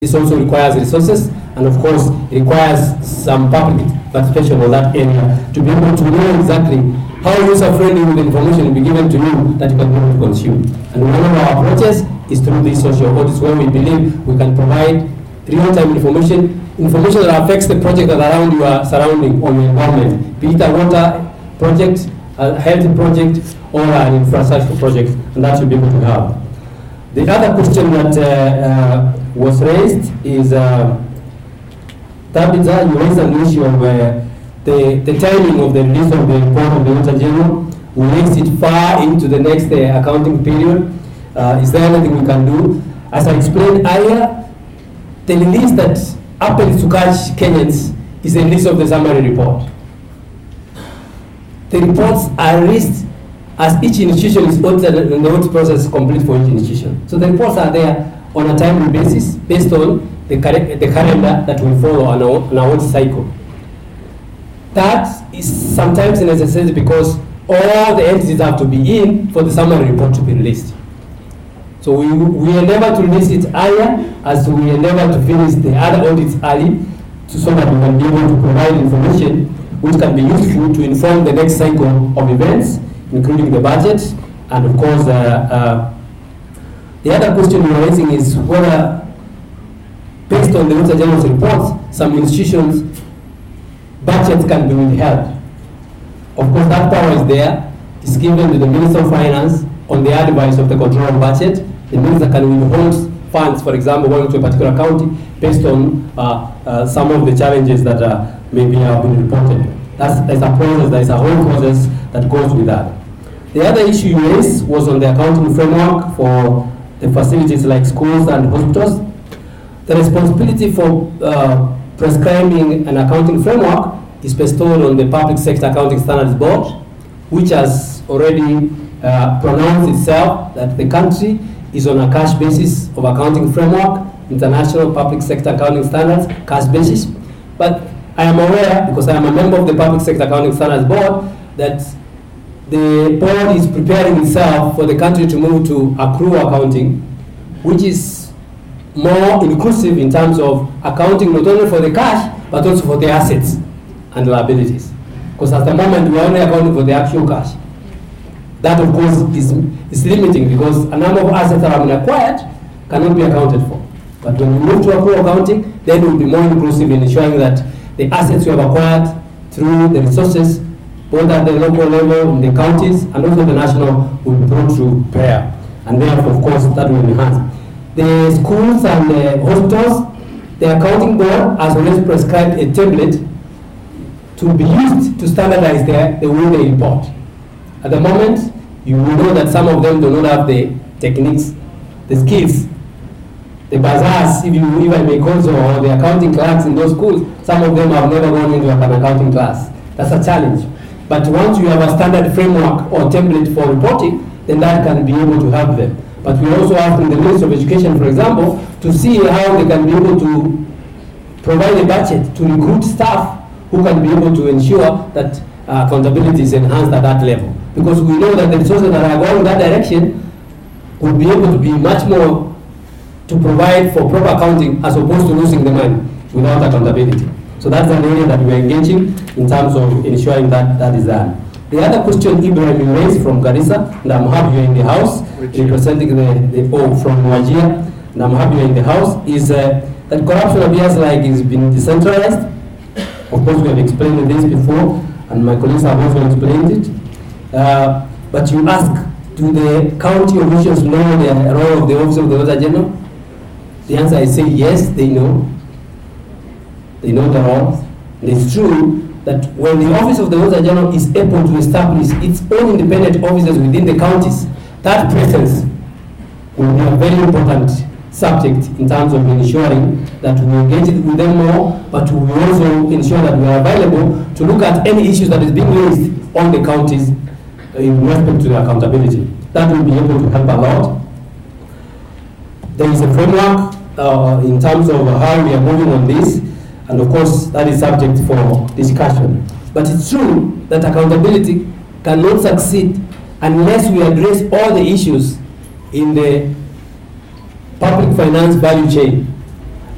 This also requires resources, and of course, it requires some public participation on that area to be able to know exactly how user-friendly the information will be given to you that you can be able to consume. And one of our approaches is through these social audits, where we believe we can provide real-time information that affects the project that around your surrounding or your environment, be it a water project, a health project, or an infrastructure project, and that you'll be able to have. The other question that was raised is, Tabitha, you raised an issue of the timing of the release of the report of the Auditor General. We raised it far into the next accounting period. Is there anything we can do? As I explained earlier, the release that happens to catch Kenyans is the release of the summary report. The reports are released as each institution is audited and the audit process is complete for each institution. So the reports are there on a timely basis based on the calendar that we follow on our audit cycle. That is sometimes necessary because all the entities have to be in for the summary report to be released. So we endeavor to release it earlier as we endeavor to finish the other audits early so that we can be able to provide information which can be useful to inform the next cycle of events, including the budget, and of course, the other question you're raising is whether, based on the Auditor General's reports, some institutions' budgets can be withheld. Of course, that power is there. It's given to the Minister of Finance on the advice of the Controller of Budget. The Minister can withhold funds, for example, going to a particular county, based on some of the challenges that maybe have been reported. There's a process, there's a whole process that goes with that. The other issue you raised was on the accounting framework for the facilities like schools and hospitals. The responsibility for prescribing an accounting framework is bestowed on the Public Sector Accounting Standards Board, which has already pronounced itself that the country is on a cash basis of accounting framework, International Public Sector Accounting Standards, cash basis. But I am aware, because I am a member of the Public Sector Accounting Standards Board, that the board is preparing itself for the country to move to accrual accounting, which is more inclusive in terms of accounting not only for the cash, but also for the assets and liabilities. Because at the moment, we are only accounting for the actual cash. That, of course, is limiting because a number of assets that have been acquired cannot be accounted for. But when we move to accrual accounting, then we'll be more inclusive in ensuring that the assets we have acquired through the resources, both at the local level, in the counties, and also the national, will be brought to bear. And therefore, of course, that will enhance. The schools and the hospitals, the accounting board has already prescribed a template to be used to standardize the way they report. At the moment, you will know that some of them do not have the techniques, the skills, the bazaars, if I may call so, or the accounting clerks in those schools. Some of them have never gone into an accounting class. That's a challenge. But once you have a standard framework or template for reporting, then that can be able to help them. But we're also asking the Ministry of Education, for example, to see how they can be able to provide a budget to recruit staff who can be able to ensure that accountability is enhanced at that level. Because we know that the resources that are going in that direction will be able to be much more to provide for proper accounting as opposed to losing the money without accountability. So that's an area that we're engaging in terms of ensuring that that is done. The other question Ibrahim raised from Garissa, and I'm happy you're in the house, representing from Wajir, and I'm happy you're in the house, is that corruption appears like it's been decentralized. Of course, we have explained this before, and my colleagues have also explained it. But you ask, do the county officials know the role of the Office of the Auditor General? The answer is say yes, they know. They know the role. And it's true that when the Office of the Auditor General is able to establish its own independent officers within the counties, that presence will be a very important subject in terms of ensuring that we engage with them more, but we also ensure that we are available to look at any issues that is being raised on the counties in respect to the accountability. That will be able to help a lot. There is a framework in terms of how we are moving on this, and of course that is subject for discussion. But it's true that accountability cannot succeed unless we address all the issues in the public finance value chain.